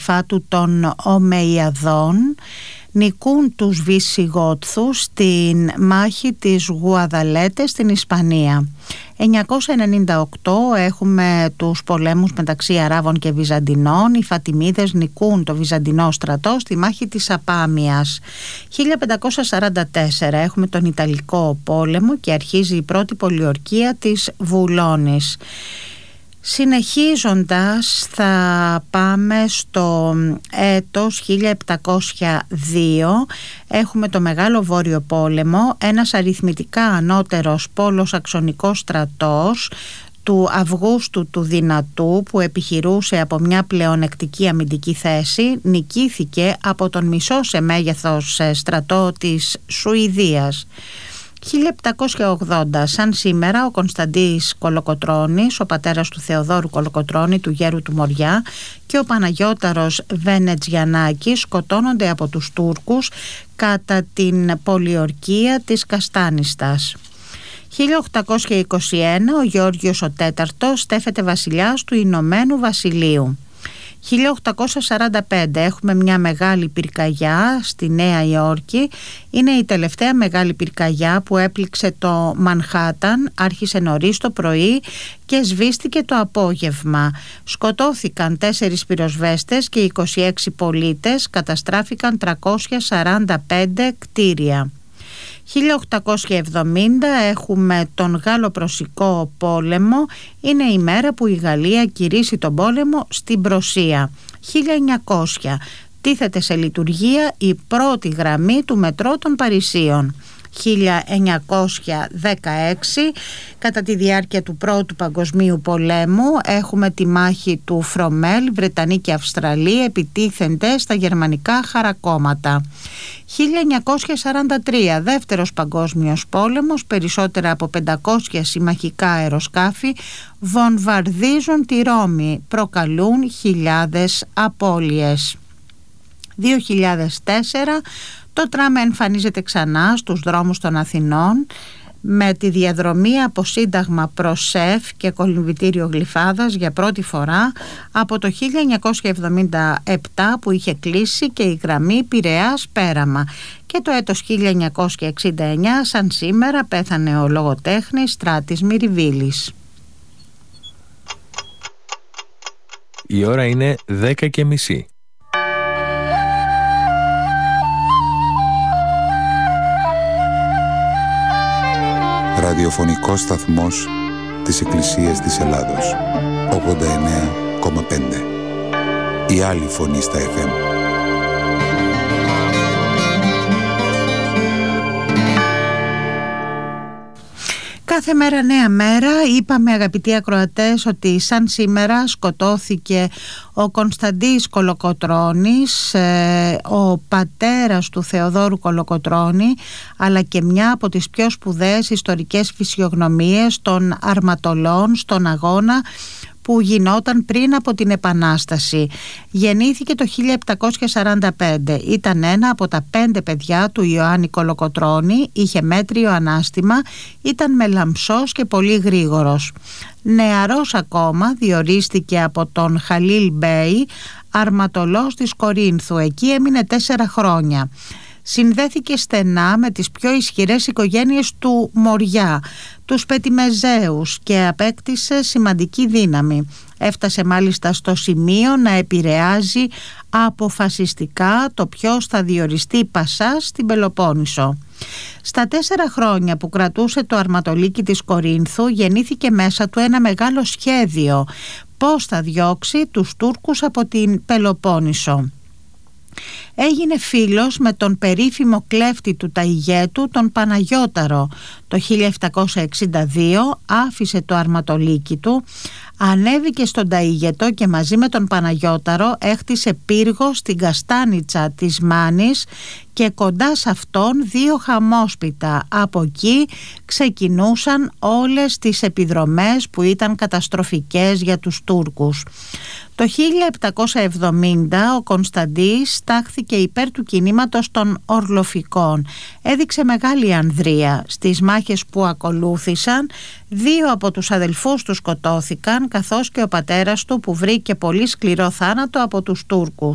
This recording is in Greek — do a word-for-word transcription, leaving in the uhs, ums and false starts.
Καλυφάτου των Ομεϊαδών νικούν τους Βυσιγότθους στην μάχη της Γουαδαλέτε στην Ισπανία. εννιακόσια ενενήντα οκτώ έχουμε τους πολέμους μεταξύ Αράβων και Βυζαντινών. Οι Φατιμίδες νικούν το Βυζαντινό στρατό στη μάχη της Απάμιας. χίλια πεντακόσια σαράντα τέσσερα έχουμε τον Ιταλικό πόλεμο και αρχίζει η πρώτη πολιορκία της Βουλώνης. Συνεχίζοντας θα πάμε στο έτος χίλια επτακόσια δύο. Έχουμε το Μεγάλο Βόρειο Πόλεμο, ένας αριθμητικά ανώτερος πόλο-σαξονικός στρατός του Αυγούστου του Δυνατού, που επιχειρούσε από μια πλεονεκτική αμυντική θέση, νικήθηκε από τον μισό σε μέγεθος στρατό της Σουηδίας. χίλια επτακόσια ογδόντα, σαν σήμερα, ο Κωνσταντής Κολοκοτρώνης, ο πατέρας του Θεοδόρου Κολοκοτρώνη, του γέρου του Μοριά, και ο Παναγιώταρος Βενετζιανάκης σκοτώνονται από τους Τούρκους κατά την πολιορκία της Καστάνιστας. χίλια οκτακόσια είκοσι ένα, ο Γεώργιος ο Τέταρτος στέφεται βασιλιάς του Ηνωμένου Βασιλείου. χίλια οκτακόσια σαράντα πέντε έχουμε μια μεγάλη πυρκαγιά στη Νέα Υόρκη. Είναι η τελευταία μεγάλη πυρκαγιά που έπληξε το Μανχάταν. Άρχισε νωρίς το πρωί και σβήστηκε το απόγευμα. Σκοτώθηκαν τέσσερις πυροσβέστες και είκοσι έξι πολίτες. Καταστράφηκαν τριακόσια σαράντα πέντε κτίρια. χίλια οκτακόσια εβδομήντα έχουμε τον Γάλλο-Πρωσικό πόλεμο. Είναι η μέρα που η Γαλλία κηρύσσει τον πόλεμο στην Πρωσία. χίλια εννιακόσια τίθεται σε λειτουργία η πρώτη γραμμή του μετρό των Παρισίων. χίλια εννιακόσια δεκαέξι, κατά τη διάρκεια του Πρώτου Παγκοσμίου Πολέμου, έχουμε τη μάχη του Φρομέλ. Βρετανοί και Αυστραλοί επιτίθενται στα γερμανικά χαρακόμματα. χίλια εννιακόσια σαράντα τρία, Δεύτερος Παγκόσμιος Πόλεμος. Περισσότερα από πεντακόσια συμμαχικά αεροσκάφη βομβαρδίζουν τη Ρώμη, προκαλούν χιλιάδες απώλειες. δύο χιλιάδες τέσσερα, το τραμ εμφανίζεται ξανά στους δρόμους των Αθηνών με τη διαδρομή από Σύνταγμα προς ΣΕΦ και κολυμβητήριο Γλυφάδας για πρώτη φορά από το χίλια εννιακόσια εβδομήντα επτά, που είχε κλείσει και η γραμμή Πειραιάς-Πέραμα. Και το έτος χίλια εννιακόσια εξήντα εννιά, σαν σήμερα, πέθανε ο λογοτέχνης Στράτης Μυριβίλης. Η ώρα είναι δέκα και μισή. Ραδιοφωνικός σταθμός της Εκκλησίας της Ελλάδος, ογδόντα εννέα κόμμα πέντε. Η άλλη φωνή στα εφ εμ. Κάθε μέρα νέα μέρα. Είπαμε, αγαπητοί ακροατές, ότι σαν σήμερα σκοτώθηκε ο Κωνσταντής Κολοκοτρώνης, ε, ο πατέρας του Θεοδόρου Κολοκοτρώνη, αλλά και μια από τις πιο σπουδαίες ιστορικές φυσιογνωμίες των αρματολών στον αγώνα που γινόταν πριν από την Επανάσταση. Γεννήθηκε το χίλια επτακόσια σαράντα πέντε. Ήταν ένα από τα πέντε παιδιά του Ιωάννη Κολοκοτρώνη. Είχε μέτριο ανάστημα, ήταν μελαμψός και πολύ γρήγορος. Νεαρός ακόμα, διορίστηκε από τον Χαλίλ Μπέι αρματολός της Κορίνθου. Εκεί έμεινε τέσσερα χρόνια. Συνδέθηκε στενά με τις πιο ισχυρές οικογένειες του Μοριά, τους Πετιμεζέους, και απέκτησε σημαντική δύναμη. Έφτασε μάλιστα στο σημείο να επηρεάζει αποφασιστικά το ποιος θα διοριστεί πασάς στην Πελοπόννησο. Στα τέσσερα χρόνια που κρατούσε το αρματολίκι της Κορίνθου, γεννήθηκε μέσα του ένα μεγάλο σχέδιο πώς θα διώξει τους Τούρκους από την Πελοπόννησο. Έγινε φίλος με τον περίφημο κλέφτη του Ταϊγέτου, τον Παναγιώταρο. Το χίλια επτακόσια εξήντα δύο άφησε το αρματολίκι του, ανέβηκε στον Ταϊγετό και μαζί με τον Παναγιώταρο έχτισε πύργο στην Καστάνιτσα της Μάνης και κοντά σε αυτόν δύο χαμόσπιτα. Από εκεί ξεκινούσαν όλες τις επιδρομές που ήταν καταστροφικές για τους Τούρκους. Το χίλια επτακόσια εβδομήντα ο Κωνσταντής στάχθηκε υπέρ του κινήματος των Ορλοφικών. Έδειξε μεγάλη ανδρεία. Στις μάχες που ακολούθησαν, δύο από τους αδελφούς του σκοτώθηκαν, καθώς και ο πατέρας του, που βρήκε πολύ σκληρό θάνατο από τους Τούρκους.